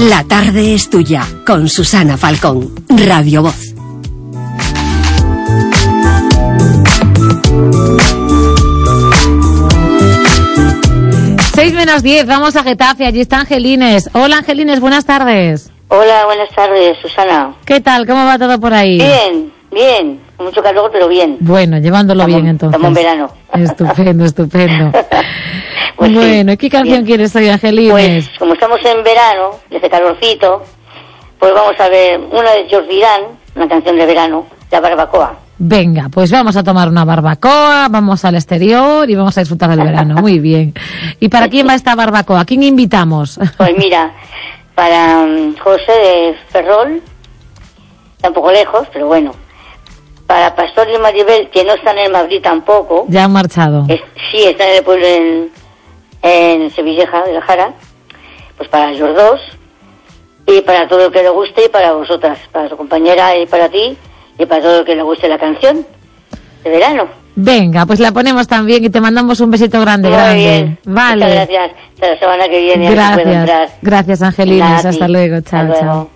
La tarde es tuya, con Susana Falcón, Radio Voz. Seis menos 10, vamos a Getafe, allí está Angelines. Hola Angelines, buenas tardes. Hola, buenas tardes, Susana. ¿Qué tal? ¿Cómo va todo por ahí? Bien, bien, con mucho calor, pero bien. Bueno, llevándolo bien entonces. Estamos en verano. Estupendo, estupendo. Pues bueno, sí, ¿qué canción bien. quieres hoy, Angelines? Pues como estamos en verano, y hace calorcito, pues vamos a ver una de Jordi Dan, una canción de verano, La Barbacoa. Venga, pues vamos a tomar una barbacoa, vamos al exterior y vamos a disfrutar del verano. Muy bien. ¿Y para quién va esta barbacoa? ¿A quién invitamos? Pues mira, para José de Ferrol, está un poco lejos, pero bueno. Para Pastor y Maribel, que no están en Madrid tampoco. Ya han marchado. Sí, están en el pueblo en Sevilleja de la Jara. Pues para ellos dos. Y para todo lo que le guste y para vosotras, para su compañera y para ti. Y para todo lo que le guste la canción de verano. Venga, pues la ponemos también y te mandamos un besito grande, Muy grande. bien. Vale. Muchas gracias. Hasta la semana que viene. Gracias. Gracias, Angelines. Hasta luego. Chao, chao.